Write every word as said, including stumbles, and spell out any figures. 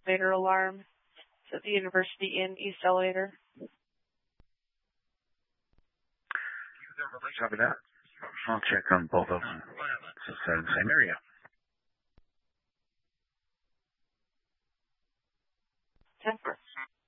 elevator alarm. It's at the University Inn East Elevator. Copy that. I'll check on both of them. It's in the same area. ten four.